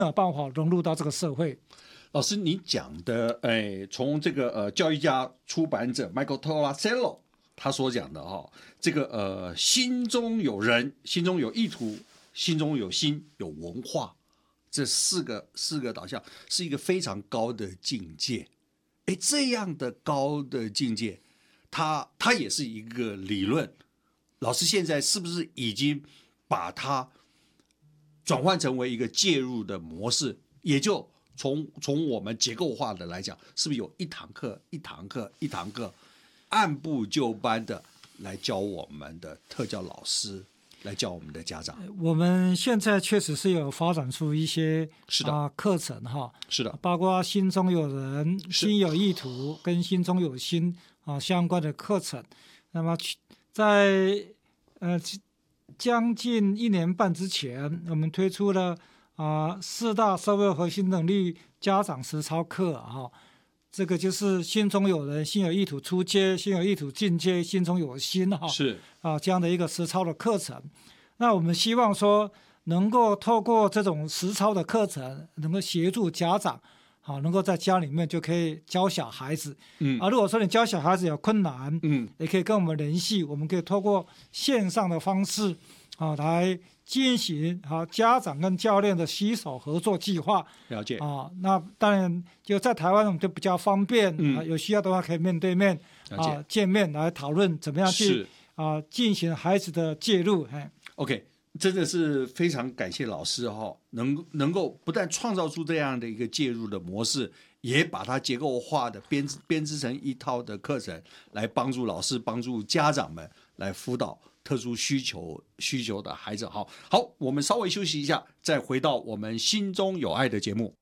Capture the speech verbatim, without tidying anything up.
有办法融入到这个社会。 老师，你讲的，哎，从这个呃教育家出版者 Michael Tomasello 他所讲的哈、哦，这个呃心中有人，心中有意图，心中有心，有文化，这四个四个导向是一个非常高的境界。哎，这样的高的境界，它它也是一个理论。老师现在是不是已经把它转换成为一个介入的模式？也就从从我们结构化的来讲，是不是有一堂课一堂课一堂课按部就班的来教我们的特教老师，来教我们的家长？ 我们现在确实是有发展出一些是的、 呃、课程哈， 是的， 包括心中有人、心有意图跟心中有心啊相关的课程。那么在呃将近一年半之前，我们推出了啊、呃、四大社会核心能力家长实操课啊。这个就是心中有人，心有意图出街，心有意图进阶，心中有心哈， 是啊这样的一个实操的课程。那我们希望说，能够透过这种实操的课程，能够协助家长，好，能够在家里面就可以教小孩子。嗯，啊，如果说你教小孩子有困难，嗯，也可以跟我们联系，我们可以透过线上的方式，啊，来进行啊家长跟教练的携手合作计划。 了解啊，那当然就在台湾我们就比较方便，嗯、啊，有需要的话可以面对面啊见面来讨论怎么样去啊进行孩子的介入。 OK， 真的是非常感谢老师哈、哦，能能够不但创造出这样的一个介入的模式，也把它结构化的编编织成一套的课程，来帮助老师、帮助家长们来辅导特殊需求需求的孩子。好，好，我们稍微休息一下，再回到我们心中有爱的节目。